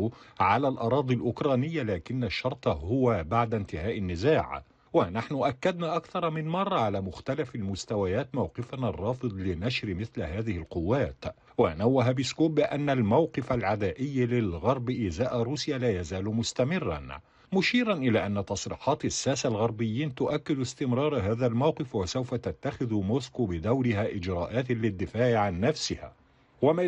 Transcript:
على الأراضي الأوكرانية، لكن الشرط هو بعد انتهاء النزاع. ونحن أكدنا أكثر من مرة على مختلف المستويات موقفنا الرافض لنشر مثل هذه القوات. ونوه بيسكوف بأن الموقف العدائي للغرب إزاء روسيا لا يزال مستمرا، مشيرا إلى أن تصريحات الساسة الغربيين تؤكد استمرار هذا الموقف، وسوف تتخذ موسكو بدورها إجراءات للدفاع عن نفسها. وما